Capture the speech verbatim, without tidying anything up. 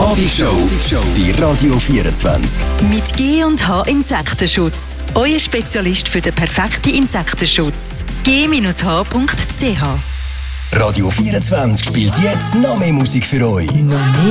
Abendshow bei Radio vierundzwanzig. Mit G und H Insektenschutz. Euer Spezialist für den perfekten Insektenschutz. g H punkt c h. Radio vierundzwanzig spielt jetzt noch mehr Musik für euch. Noch mehr